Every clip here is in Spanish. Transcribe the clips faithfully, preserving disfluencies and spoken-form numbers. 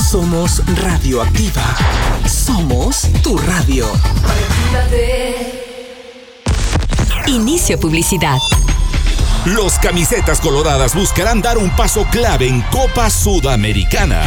Somos Radioactiva. Somos tu radio. Inicio publicidad. Los camisetas coloradas buscarán dar un paso clave en Copa Sudamericana.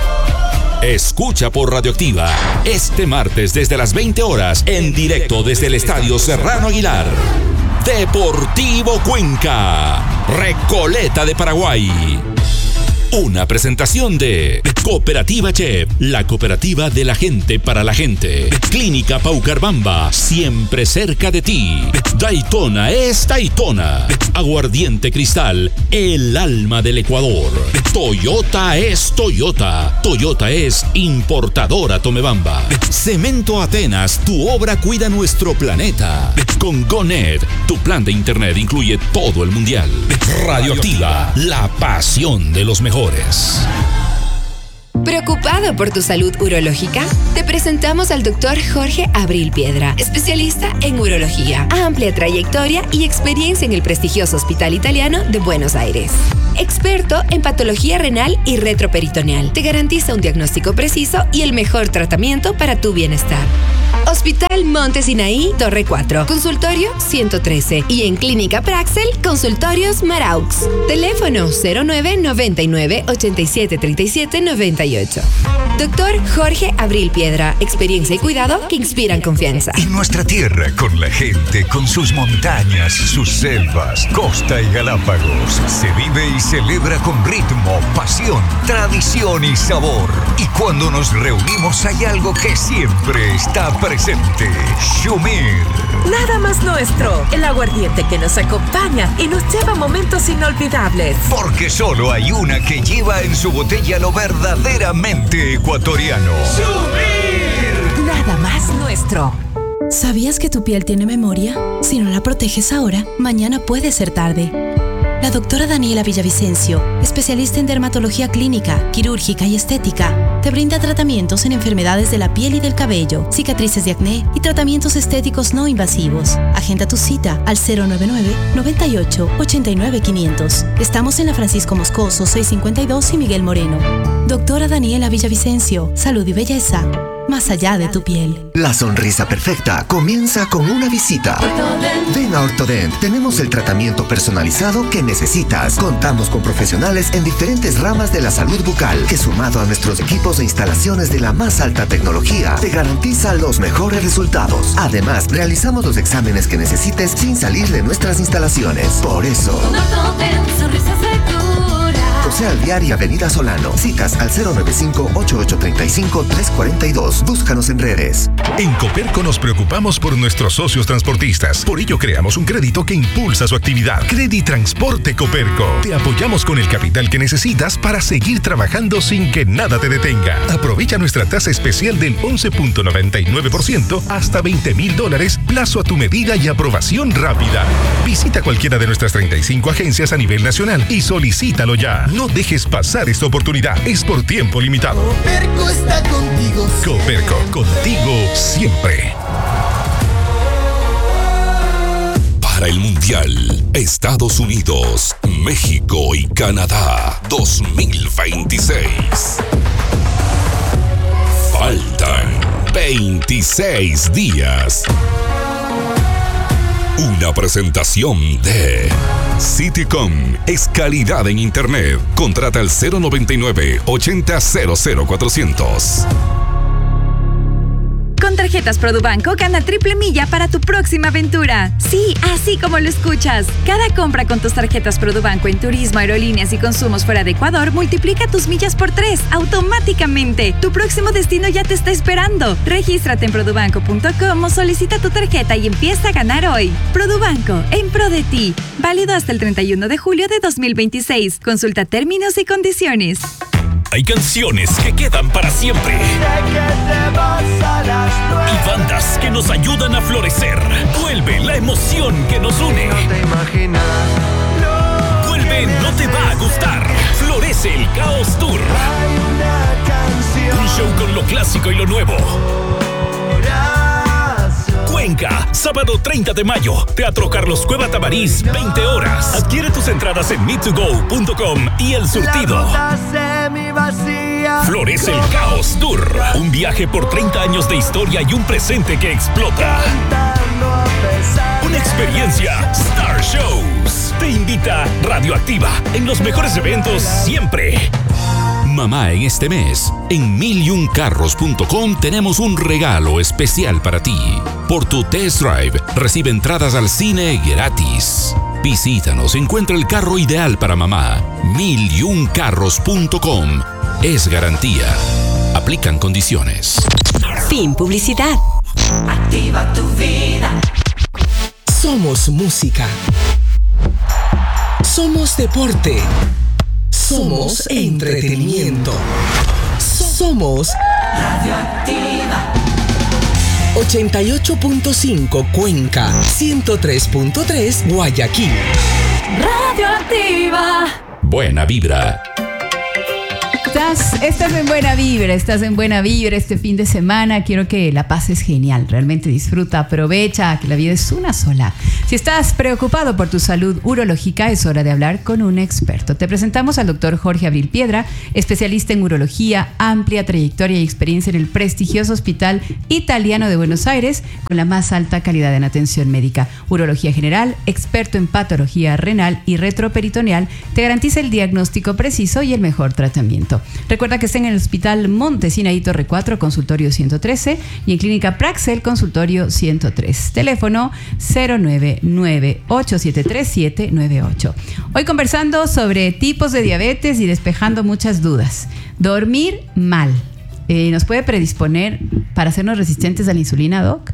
Escucha por Radioactiva este martes desde las veinte horas en directo desde el Estadio Serrano Aguilar. Deportivo Cuenca, Recoleta de Paraguay. Una presentación de Cooperativa Chep, la cooperativa de la gente para la gente. Clínica Paucarbamba, siempre cerca de ti. Daytona es Daytona. Aguardiente Cristal, el alma del Ecuador. Toyota es Toyota. Toyota es importadora Tomebamba. Cemento Atenas, tu obra cuida nuestro planeta. Con GoNet, tu plan de internet incluye todo el mundial. Radioactiva, la pasión de los mejores. ¿Preocupado por tu salud urológica? Te presentamos al doctor Jorge Abril Piedra, especialista en urología, amplia trayectoria y experiencia en el prestigioso Hospital Italiano de Buenos Aires. Experto en patología renal y retroperitoneal. Te garantiza un diagnóstico preciso y el mejor tratamiento para tu bienestar. Hospital Monte Sinaí, Torre cuatro, Consultorio ciento trece y en Clínica Praxel, Consultorios Maraux. Teléfono cero nueve noventa y nueve ochenta y siete treinta y siete noventa y ocho. Doctor Jorge Abril Piedra, experiencia y cuidado que inspiran confianza. En nuestra tierra, con la gente, con sus montañas, sus selvas, costa y Galápagos, se vive y celebra con ritmo, pasión, tradición y sabor. Y cuando nos reunimos hay algo que siempre está presente: Shumir. Nada más nuestro, el aguardiente que nos acompaña y nos lleva a momentos inolvidables. Porque solo hay una que lleva en su botella lo verdaderamente ecuatoriano. ¡Shumir! Nada más nuestro. ¿Sabías que tu piel tiene memoria? Si no la proteges ahora, mañana puede ser tarde. La doctora Daniela Villavicencio, especialista en dermatología clínica, quirúrgica y estética, te brinda tratamientos en enfermedades de la piel y del cabello, cicatrices de acné y tratamientos estéticos no invasivos. Agenda tu cita al cero nueve nueve, noventa y ocho, ochenta y nueve, quinientos. Estamos en la Francisco Moscoso seiscientos cincuenta y dos y Miguel Moreno. Doctora Daniela Villavicencio, salud y belleza, más allá de tu piel. La sonrisa perfecta comienza con una visita. Ven a Ortodent. Tenemos el tratamiento personalizado que necesitas. Contamos con profesionales en diferentes ramas de la salud bucal, que sumado a nuestros equipos e instalaciones de la más alta tecnología, te garantiza los mejores resultados. Además, realizamos los exámenes que necesites sin salir de nuestras instalaciones. Por eso, José Alviar y Avenida Solano. Citas al cero nueve cinco, ocho ocho tres cinco, tres cuatro dos. Búscanos en redes. En Coperco nos preocupamos por nuestros socios transportistas. Por ello creamos un crédito que impulsa su actividad. Creditransporte Coperco. Te apoyamos con el capital que necesitas para seguir trabajando sin que nada te detenga. Aprovecha nuestra tasa especial del once punto noventa y nueve por ciento hasta veinte mil dólares, plazo a tu medida y aprobación rápida. Visita cualquiera de nuestras treinta y cinco agencias a nivel nacional y solicítalo ya. No dejes pasar esta oportunidad. Es por tiempo limitado. Coperco está contigo. Coperco, contigo siempre. Para el Mundial, Estados Unidos, México y Canadá dos mil veintiséis. Faltan veintiséis días. Una presentación de Citycom es calidad en internet. Contrata al cero noventa y nueve, ochenta, cero cero cuatrocientos. Con tarjetas Produbanco gana triple milla para tu próxima aventura. Sí, así como lo escuchas. Cada compra con tus tarjetas Produbanco en turismo, aerolíneas y consumos fuera de Ecuador multiplica tus millas por tres automáticamente. Tu próximo destino ya te está esperando. Regístrate en produbanco punto com o solicita tu tarjeta y empieza a ganar hoy. Produbanco, en pro de ti. Válido hasta el treinta y uno de julio de dos mil veintiséis. Consulta términos y condiciones. Hay canciones que quedan para siempre y bandas que nos ayudan a florecer. Vuelve la emoción que nos une. Vuelve No Te Va a Gustar. Florece el Caos Tour. Un show con lo clásico y lo nuevo. Cuenca, sábado treinta de mayo, Teatro Carlos Cueva Tabarís, veinte horas. Adquiere tus entradas en me to go punto com y El Surtido. día. Florece el Caos Tour. Un viaje por treinta años de historia y un presente que explota. Una experiencia Star Shows. Te invita Radioactiva en los mejores eventos siempre. Mamá, en este mes, en mil y un carros punto com tenemos un regalo especial para ti. Por tu test drive, recibe entradas al cine gratis. Visítanos, encuentra el carro ideal para mamá. mil y un carros punto com. Es garantía. Aplican condiciones. Fin publicidad. Activa tu vida. Somos música. Somos deporte. Somos entretenimiento. Somos Radioactiva. ochenta y ocho punto cinco Cuenca, ciento tres punto tres Guayaquil. Radioactiva. Buena vibra. Estás, estás en buena vibra, estás en buena vibra este fin de semana. Quiero que la pases genial, realmente disfruta, aprovecha, que la vida es una sola. Si estás preocupado por tu salud urológica, es hora de hablar con un experto. Te presentamos al doctor Jorge Abril Piedra, especialista en urología, amplia trayectoria y experiencia en el prestigioso Hospital Italiano de Buenos Aires, con la más alta calidad en atención médica. Urología general, experto en patología renal y retroperitoneal, te garantiza el diagnóstico preciso y el mejor tratamiento. Recuerda que está en el Hospital Monte Sinaí Torre cuatro, consultorio ciento trece, y en Clínica Praxel, consultorio ciento tres. Teléfono cero nueve nueve ocho siete tres siete nueve ocho. Hoy conversando sobre tipos de diabetes y despejando muchas dudas. Dormir mal, eh, ¿nos puede predisponer para hacernos resistentes a la insulina, Doc?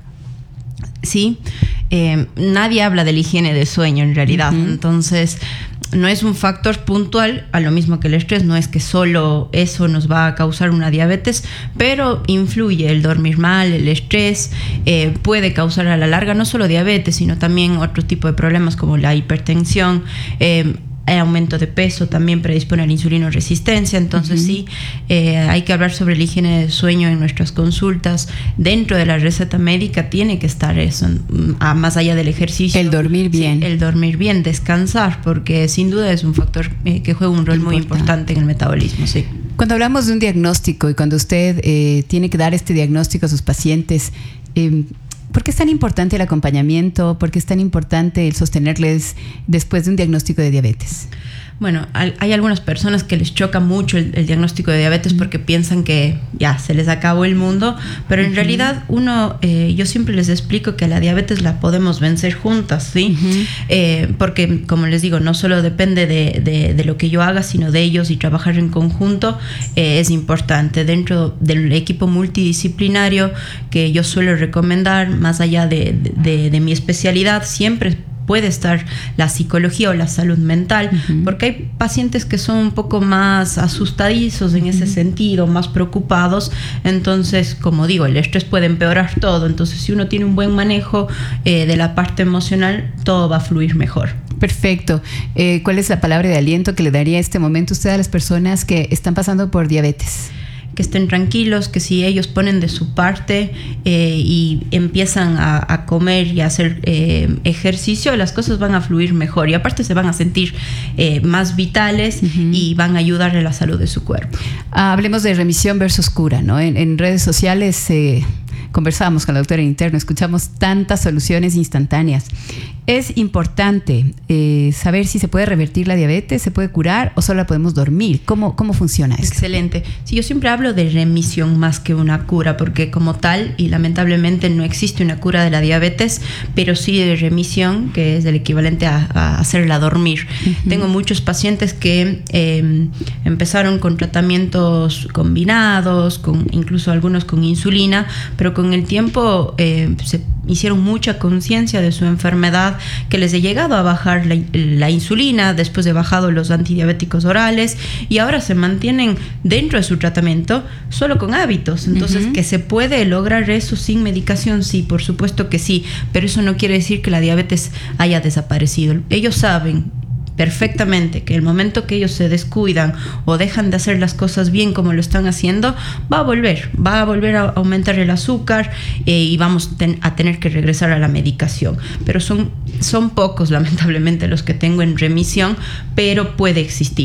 Sí, eh, nadie habla de la higiene de sueño en realidad, uh-huh. Entonces no es un factor puntual, a lo mismo que el estrés, no es que solo eso nos va a causar una diabetes, pero influye el dormir mal, el estrés, eh, puede causar a la larga no solo diabetes, sino también otro tipo de problemas como la hipertensión, eh, el aumento de peso también predispone a la insulinoresistencia. Entonces uh-huh. sí, eh, hay que hablar sobre la higiene del sueño en nuestras consultas. Dentro de la receta médica tiene que estar eso, a, más allá del ejercicio. El dormir bien. Sí, el dormir bien, descansar, porque sin duda es un factor eh, que juega un rol Importante. muy importante en el metabolismo, sí. Cuando hablamos de un diagnóstico y cuando usted eh, tiene que dar este diagnóstico a sus pacientes, eh, ¿por qué es tan importante el acompañamiento? ¿Por qué es tan importante el sostenerles después de un diagnóstico de diabetes? Bueno, hay algunas personas que les choca mucho el, el diagnóstico de diabetes porque piensan que ya se les acabó el mundo, pero en uh-huh. realidad uno, eh, yo siempre les explico que la diabetes la podemos vencer juntas, ¿sí? Uh-huh. Eh, porque, como les digo, no solo depende de, de, de lo que yo haga, sino de ellos, y trabajar en conjunto eh, es importante. Dentro del equipo multidisciplinario que yo suelo recomendar, más allá de, de, de mi especialidad, siempre puede estar la psicología o la salud mental, uh-huh. porque hay pacientes que son un poco más asustadizos en ese uh-huh. sentido, más preocupados. Entonces, como digo, el estrés puede empeorar todo. Entonces, si uno tiene un buen manejo eh, de la parte emocional, todo va a fluir mejor. Perfecto. Eh, ¿Cuál es la palabra de aliento que le daría este momento usted a las personas que están pasando por diabetes? Que estén tranquilos, que si ellos ponen de su parte eh, y empiezan a, a comer y a hacer eh, ejercicio, las cosas van a fluir mejor y aparte se van a sentir eh, más vitales uh-huh. y van a ayudar a la salud de su cuerpo. Ah, hablemos de remisión versus cura, ¿no? En, en redes sociales eh, conversábamos con la doctora Interno, escuchamos tantas soluciones instantáneas. Es importante eh, saber si se puede revertir la diabetes, se puede curar o solo la podemos dormir. ¿Cómo, cómo funciona esto? Excelente. Sí, yo siempre hablo de remisión más que una cura, porque como tal, y lamentablemente no existe una cura de la diabetes, pero sí de remisión, que es el equivalente a, a hacerla dormir. Uh-huh. Tengo muchos pacientes que eh, empezaron con tratamientos combinados, con incluso algunos con insulina, pero con el tiempo eh, se hicieron mucha conciencia de su enfermedad, que les he llegado a bajar la, la insulina después de bajado los antidiabéticos orales, y ahora se mantienen dentro de su tratamiento solo con hábitos. Entonces, uh-huh. ¿que se puede lograr eso sin medicación? Sí, por supuesto que sí, pero eso no quiere decir que la diabetes haya desaparecido. Ellos saben perfectamente que el momento que ellos se descuidan o dejan de hacer las cosas bien como lo están haciendo, va a volver, va a volver a aumentar el azúcar eh, y vamos ten, a tener que regresar a la medicación. Pero son, son pocos, lamentablemente, los que tengo en remisión, pero puede existir.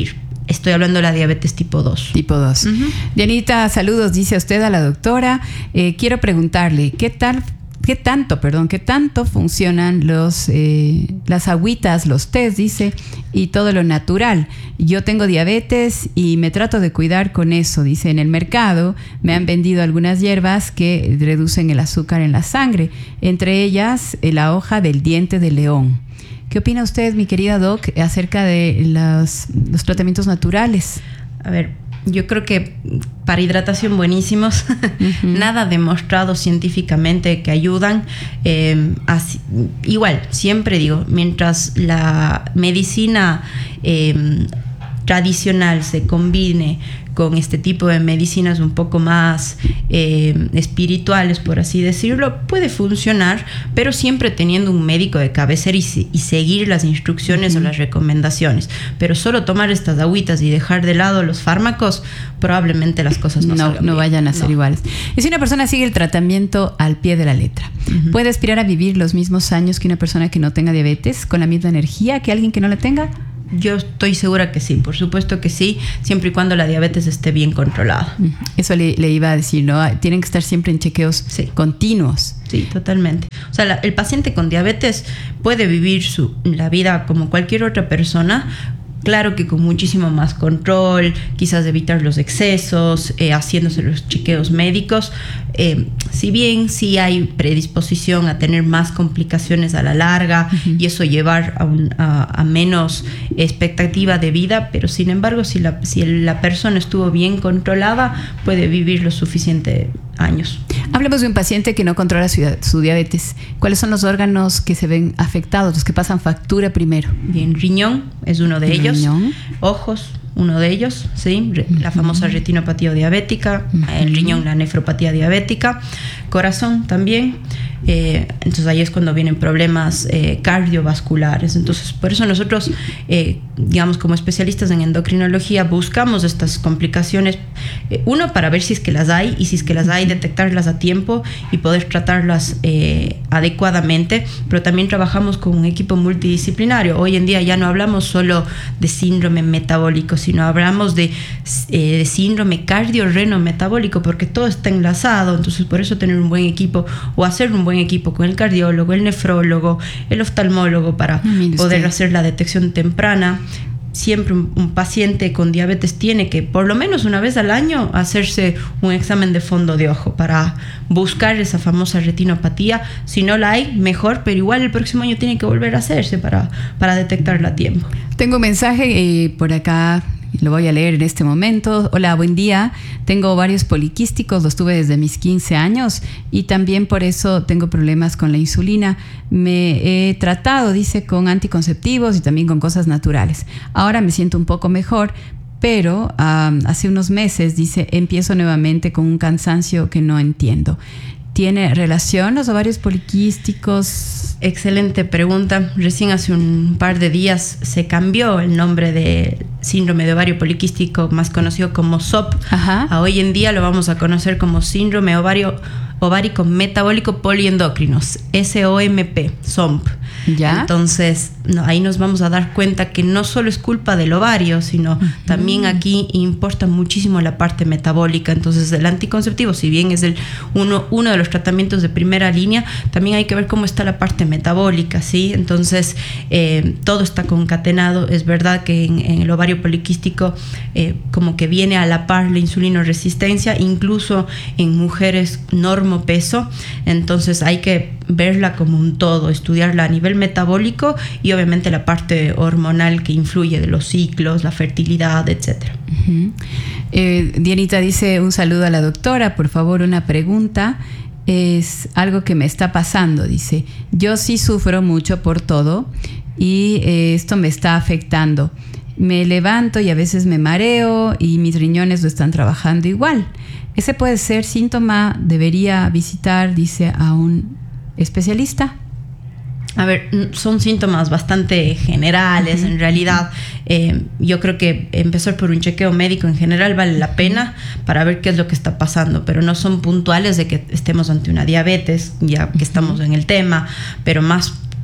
estoy hablando de la diabetes tipo dos. Tipo dos. Uh-huh. Dianita, saludos, dice usted a la doctora. Eh, quiero preguntarle, ¿qué tal... ¿Qué tanto, perdón, qué tanto funcionan los, eh, las agüitas, los tés, dice, y todo lo natural? Yo tengo diabetes y me trato de cuidar con eso, dice. En el mercado me han vendido algunas hierbas que reducen el azúcar en la sangre, entre ellas eh, la hoja del diente de león. ¿Qué opina usted, mi querida Doc, acerca de los, los tratamientos naturales? A ver, yo creo que para hidratación buenísimos, uh-huh. Nada demostrado científicamente que ayudan. Eh, así, igual, siempre digo, mientras la medicina eh, tradicional se combine con este tipo de medicinas un poco más eh, espirituales, por así decirlo, puede funcionar, pero siempre teniendo un médico de cabecera y, y seguir las instrucciones uh-huh. o las recomendaciones. Pero solo tomar estas agüitas y dejar de lado los fármacos, probablemente las cosas no, no, no vayan a ser no. iguales. Y si una persona sigue el tratamiento al pie de la letra, uh-huh. ¿puede aspirar a vivir los mismos años que una persona que no tenga diabetes, con la misma energía que alguien que no la tenga? Yo estoy segura que sí, por supuesto que sí, siempre y cuando la diabetes esté bien controlada. Eso le, le iba a decir, ¿no? Tienen que estar siempre en chequeos sí. continuos. Sí, totalmente. O sea, la, el paciente con diabetes puede vivir su, la vida como cualquier otra persona, claro que con muchísimo más control, quizás evitar los excesos, eh, haciéndose los chequeos médicos. Eh, si bien sí hay predisposición a tener más complicaciones a la larga uh-huh. y eso llevar a, un, a, a menos expectativa de vida, pero sin embargo, si la, si la persona estuvo bien controlada, puede vivir lo suficiente años. Hablemos de un paciente que no controla su, su diabetes. ¿Cuáles son los órganos que se ven afectados, los que pasan factura primero? Bien, riñón es uno de ellos. Riñón. Ojos, uno de ellos, ¿sí? La famosa retinopatía diabética, uh-huh. el riñón, la nefropatía diabética. Corazón también. Eh, entonces ahí es cuando vienen problemas eh, cardiovasculares. Entonces por eso nosotros, eh, digamos, como especialistas en endocrinología, buscamos estas complicaciones, eh, uno, para ver si es que las hay, y si es que las hay, detectarlas a tiempo y poder tratarlas eh, adecuadamente, pero también trabajamos con un equipo multidisciplinario. Hoy en día ya no hablamos solo de síndrome metabólico, sino hablamos de, eh, de síndrome cardiorrenometabólico, porque todo está enlazado. Entonces por eso tener un buen equipo, o hacer un buen equipo con el cardiólogo, el nefrólogo, el oftalmólogo, para Mire poder usted. hacer la detección temprana. Siempre un, un paciente con diabetes tiene que, por lo menos una vez al año, hacerse un examen de fondo de ojo para buscar esa famosa retinopatía. Si no la hay, mejor, pero igual el próximo año tiene que volver a hacerse para, para detectarla a tiempo. Tengo un mensaje eh, por acá. Lo voy a leer en este momento. Hola, buen día. Tengo ovarios poliquísticos, los tuve desde mis quince años y también por eso tengo problemas con la insulina. Me he tratado, dice, con anticonceptivos y también con cosas naturales. Ahora me siento un poco mejor, pero um, hace unos meses, dice, empiezo nuevamente con un cansancio que no entiendo. ¿Tiene relación los ovarios poliquísticos? Excelente pregunta. Recién hace un par de días se cambió el nombre de síndrome de ovario poliquístico, más conocido como S O P. Ajá. A hoy en día lo vamos a conocer como síndrome ovario, ovárico metabólico poliendocrino, S O M P, S O M P. ¿Ya? Entonces, no, ahí nos vamos a dar cuenta que no solo es culpa del ovario, sino uh-huh. también aquí importa muchísimo la parte metabólica. Entonces, el anticonceptivo, si bien es el uno, uno de los tratamientos de primera línea, también hay que ver cómo está la parte metabólica, ¿sí? Entonces, eh, todo está concatenado. Es verdad que en, en el ovario poliquístico eh, como que viene a la par la insulinoresistencia, incluso en mujeres normopeso. Entonces, hay que verla como un todo, estudiarla a nivel metabólico y obviamente la parte hormonal que influye de los ciclos, la fertilidad, etcétera. Uh-huh. eh, Dianita dice: un saludo a la doctora, por favor, una pregunta. Es algo que me está pasando, dice. Yo sí sufro mucho por todo y eh, esto me está afectando. Me levanto y a veces me mareo y mis riñones lo están trabajando igual. Ese puede ser síntoma, debería visitar, dice, a un especialista. A ver, son síntomas bastante generales. Uh-huh. En realidad, eh, yo creo que empezar por un chequeo médico en general vale la pena para ver qué es lo que está pasando, pero no son puntuales de que estemos ante una diabetes, ya que estamos en el tema, pero más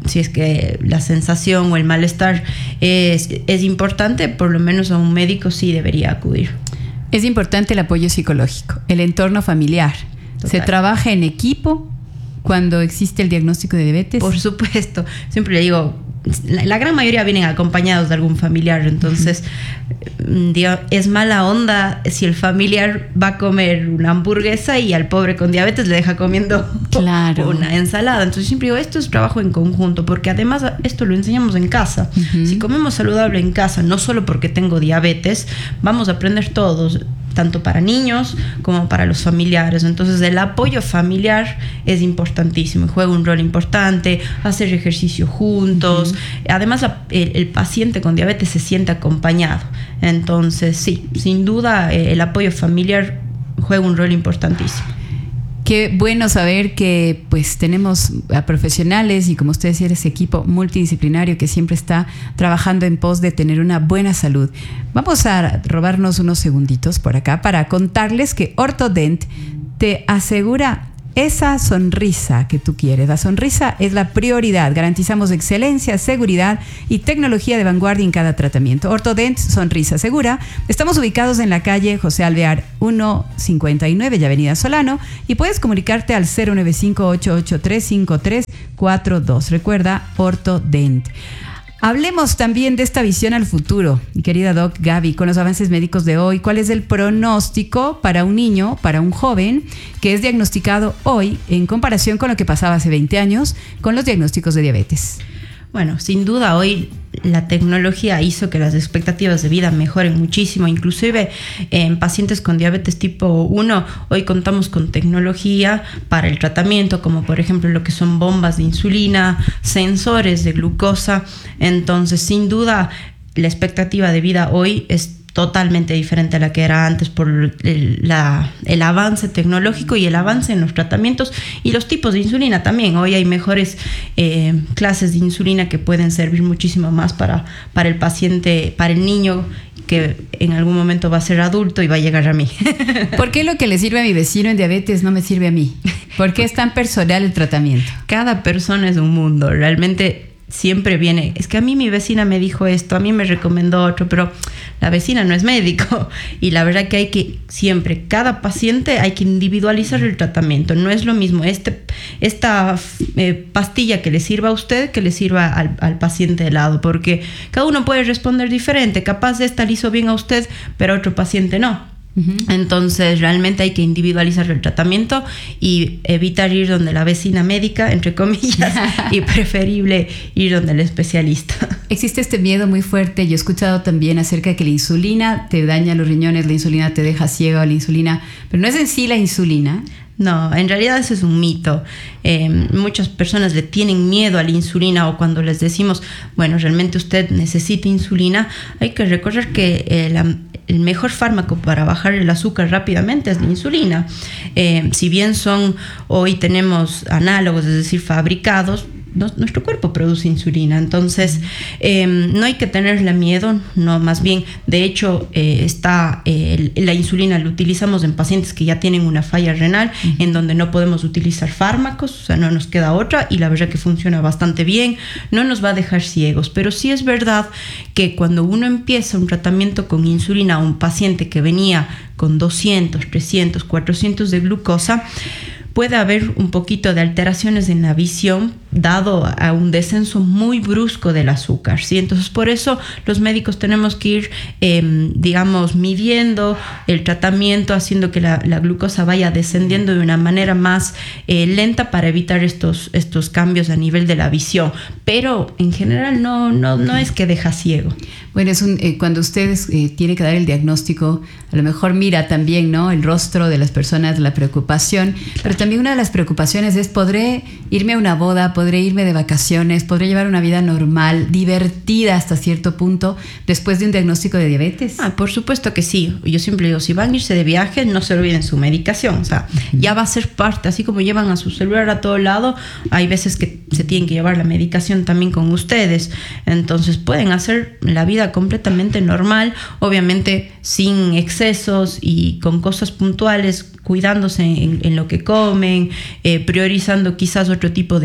si es que la sensación o el malestar es, es importante, por lo menos a un médico sí debería acudir. Es importante el apoyo psicológico, el entorno familiar. Total. ¿Se trabaja en equipo cuando existe el diagnóstico de diabetes? Por supuesto. Siempre le digo, la, la gran mayoría vienen acompañados de algún familiar, entonces uh-huh. digo, es mala onda si el familiar va a comer una hamburguesa y al pobre con diabetes le deja comiendo claro. una ensalada. Entonces siempre digo, esto es trabajo en conjunto, porque además esto lo enseñamos en casa. Uh-huh. Si comemos saludable en casa, no solo porque tengo diabetes, vamos a aprender todos, tanto para niños como para los familiares. Entonces el apoyo familiar es importantísimo, juega un rol importante, hacer ejercicio juntos. Uh-huh. Además la, el, el paciente con diabetes se siente acompañado. Entonces sí, sin duda el apoyo familiar juega un rol importantísimo. Qué bueno saber que pues tenemos a profesionales y, como usted decía, ese equipo multidisciplinario que siempre está trabajando en pos de tener una buena salud. Vamos a robarnos unos segunditos por acá para contarles que Orthodent te asegura esa sonrisa que tú quieres. La sonrisa es la prioridad. Garantizamos excelencia, seguridad y tecnología de vanguardia en cada tratamiento. Orthodent, sonrisa segura. Estamos ubicados en la calle José Alvear ciento cincuenta y nueve y Avenida Solano, y puedes comunicarte al cero nueve cinco, ocho ocho tres, cinco tres cuatro dos. Recuerda, Orthodent. Hablemos también de esta visión al futuro, mi querida Doc Gaby, con los avances médicos de hoy. ¿Cuál es el pronóstico para un niño, para un joven que es diagnosticado hoy en comparación con lo que pasaba hace veinte años con los diagnósticos de diabetes? Bueno, sin duda hoy la tecnología hizo que las expectativas de vida mejoren muchísimo, inclusive en pacientes con diabetes tipo uno, hoy contamos con tecnología para el tratamiento, como por ejemplo lo que son bombas de insulina, sensores de glucosa. Entonces, sin duda, la expectativa de vida hoy es totalmente diferente a la que era antes por el, la, el avance tecnológico y el avance en los tratamientos y los tipos de insulina también. Hoy hay mejores eh, clases de insulina que pueden servir muchísimo más para, para el paciente, para el niño que en algún momento va a ser adulto y va a llegar a mí. ¿Por qué lo que le sirve a mi vecino en diabetes no me sirve a mí? ¿Por qué es tan personal el tratamiento? Cada persona es un mundo. Realmente siempre viene, es que a mí mi vecina me dijo esto, a mí me recomendó otro, pero la vecina no es médico, y la verdad que hay que siempre, cada paciente hay que individualizar el tratamiento. No es lo mismo este, esta eh, pastilla que le sirva a usted que le sirva al, al paciente de lado, porque cada uno puede responder diferente. Capaz esta le hizo bien a usted, pero a otro paciente no. Uh-huh. Entonces realmente hay que individualizar el tratamiento y evitar ir donde la vecina médica, entre comillas, y preferible ir donde el especialista. Existe este miedo muy fuerte. Yo he escuchado también acerca de que la insulina te daña los riñones, la insulina te deja ciego, la insulina, pero no es en sí la insulina. No, en realidad eso es un mito. Eh, muchas personas le tienen miedo a la insulina, o cuando les decimos, bueno, realmente usted necesita insulina, hay que recordar que eh, la, el mejor fármaco para bajar el azúcar rápidamente es la insulina. Eh, si bien son, hoy tenemos análogos, es decir, fabricados, no, nuestro cuerpo produce insulina. Entonces eh, no hay que tenerle miedo, no, más bien, de hecho eh, está eh, la insulina la utilizamos en pacientes que ya tienen una falla renal, uh-huh. en donde no podemos utilizar fármacos, o sea, no nos queda otra, y la verdad que funciona bastante bien, no nos va a dejar ciegos. Pero sí es verdad que cuando uno empieza un tratamiento con insulina a un paciente que venía con doscientos, trescientos, cuatrocientos de glucosa, puede haber un poquito de alteraciones en la visión dado a un descenso muy brusco del azúcar, ¿sí? Entonces, por eso los médicos tenemos que ir, eh, digamos, midiendo el tratamiento, haciendo que la, la glucosa vaya descendiendo de una manera más eh, lenta para evitar estos, estos cambios a nivel de la visión. Pero en general no, no, no es que deja ciego. Bueno, es un, eh, cuando ustedes eh, tienen que dar el diagnóstico, a lo mejor mira también, ¿no?, el rostro de las personas, la preocupación, claro. Pero también una de las preocupaciones es, ¿podré irme a una boda? ¿Podré irme de vacaciones? ¿Podré llevar una vida normal, divertida hasta cierto punto, después de un diagnóstico de diabetes? Ah, por supuesto que sí. Yo siempre digo, si van a irse de viaje, no se olviden su medicación. O sea, uh-huh. ya va a ser parte, así como llevan a su celular a todo lado, hay veces que se tienen que llevar la medicación también con ustedes. Entonces pueden hacer la vida completamente normal, obviamente sin excesos y con cosas puntuales, cuidándose en, en lo que comen, eh, priorizando quizás otro tipo de bebidas.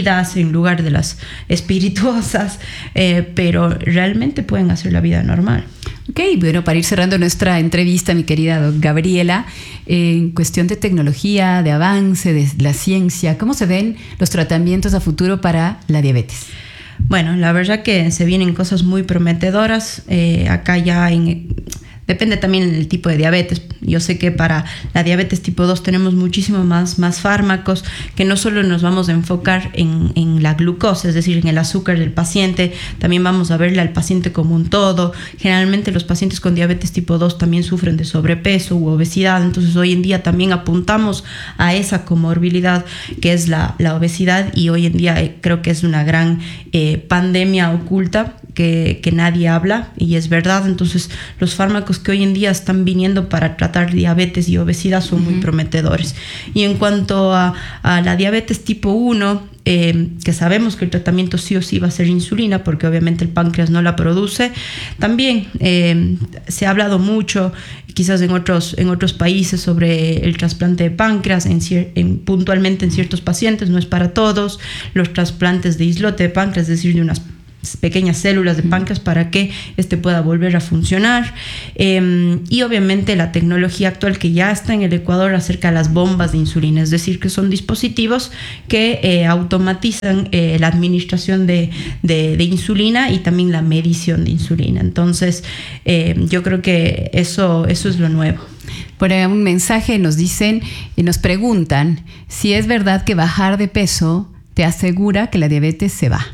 bebidas en lugar de las espirituosas, eh, pero realmente pueden hacer la vida normal. Ok, bueno, para ir cerrando nuestra entrevista, mi querida Gabriela, eh, en cuestión de tecnología, de avance, de la ciencia, ¿cómo se ven los tratamientos a futuro para la diabetes? Bueno, la verdad que se vienen cosas muy prometedoras. Eh, acá ya en... Depende también del tipo de diabetes. Yo sé que para la diabetes tipo dos tenemos muchísimo más, más fármacos, que no solo nos vamos a enfocar en, en la glucosa, es decir, en el azúcar del paciente, también vamos a verle al paciente como un todo. Generalmente los pacientes con diabetes tipo dos también sufren de sobrepeso u obesidad, entonces hoy en día también apuntamos a esa comorbilidad que es la, la obesidad, y hoy en día eh, creo que es una gran eh, pandemia oculta que, que nadie habla, y es verdad. Entonces los fármacos que hoy en día están viniendo para tratar diabetes y obesidad son uh-huh. muy prometedores. Y en cuanto a, a la diabetes tipo uno, eh, que sabemos que el tratamiento sí o sí va a ser insulina, porque obviamente el páncreas no la produce, también eh, se ha hablado mucho, quizás en otros, en otros países, sobre el trasplante de páncreas, en, en, puntualmente en ciertos pacientes, no es para todos, los trasplantes de islote de páncreas, es decir, de unas pequeñas células de páncreas para que este pueda volver a funcionar, eh, y obviamente la tecnología actual que ya está en el Ecuador acerca de las bombas de insulina, es decir, que son dispositivos que eh, automatizan eh, la administración de, de, de insulina y también la medición de insulina. Entonces eh, yo creo que eso, eso es lo nuevo. Por ahí un mensaje nos dicen y nos preguntan si es verdad que bajar de peso te asegura que la diabetes se va.